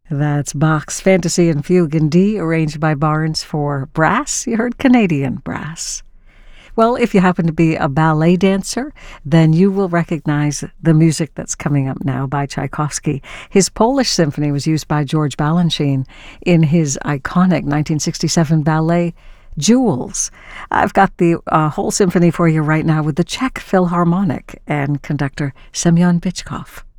That's Bach's Fantasy and Fugue in D, arranged by Barnes for brass. You heard Canadian brass. Well, if you happen to be a ballet dancer, then you will recognize the music that's coming up now by Tchaikovsky. His Polish Symphony was used by George Balanchine in his iconic 1967 ballet, Jewels. I've got the whole symphony for you right now with the Czech Philharmonic and conductor Semyon Bychkov.